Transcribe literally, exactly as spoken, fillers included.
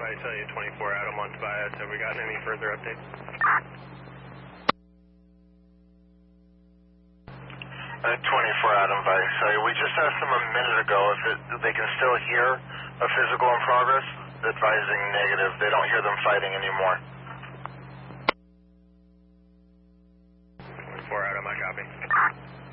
I tell you, twenty-four out of Montevideo. Have we gotten any further updates? Uh, twenty-four out of Montevideo. We just asked them a minute ago if, it, if they can still hear a physical in progress, advising negative. They don't hear them fighting anymore. twenty-four out of my copy.